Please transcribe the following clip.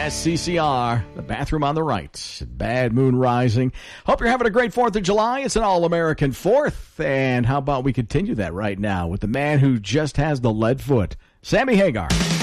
CCR, the bathroom on the right. Bad Moon Rising. Hope you're having a great 4th of July. It's an all-American 4th. And how about we continue that right now with the man who just has the lead foot, Sammy Hagar.